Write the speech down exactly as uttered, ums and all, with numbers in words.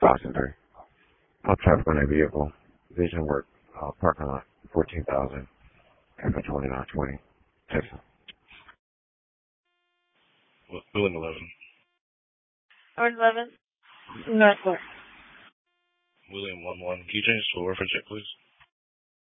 Passenger. All traffic on a vehicle. Vision work. Uh, parking lot. fourteen thousand. Echo twenty-nine twenty. Texas. Willing eleven. Orange eleven. Northport. William one one. Can you change this to a reference check, please?